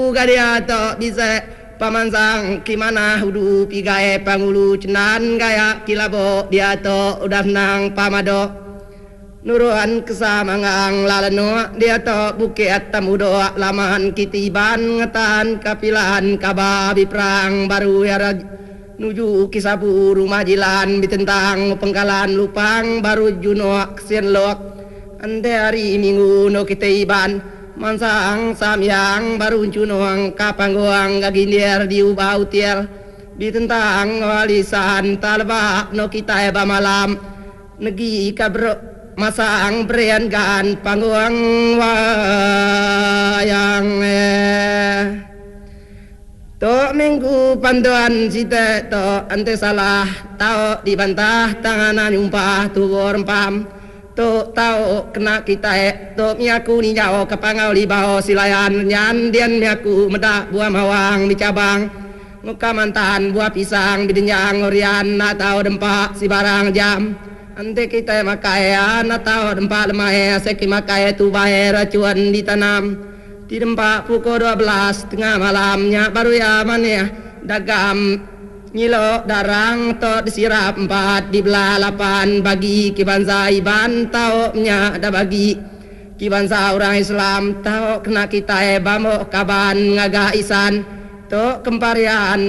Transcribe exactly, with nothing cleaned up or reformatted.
Gadia to bisa pamansang kimana hudu pigae pangulu cenan gaya kilabo dia to udah nang pamado nuruan kesamangang lalano dia to bukit tamudo laman kitiban ngetan kapilan kababi perang baru ya nuju kisabu rumah jilan bitentang pengkalan lupang baru juno kesien lok ande hari minggu no kitiban mansang samyang baru cunuang kapangguang gaginir diubah utir bitentang walisan talba no kita eba malam negi kabro masang berian gan pangguang wayang eh. To minggu panduan sita to ante salah tau dibantah tanganan umpah tubur empam to tau kena kita eh to miaku ni jauh kapangau libau silayan nyan dian miaku medak buah mawang di cabang muka mantan buah pisang bidinyang orian na tau dempak si barang jam ante kita makai na tau dempak lemah seki makai tu bae racuan ditanam di tempat pukul dua belas tengah malamnya baru ya mana dagam nyilo darang to disirap empat di belah lapan bagi kibansa iban tau nya ada bagi kibansa orang Islam tau kena kita e bamo kaban ngaga isan to kemparian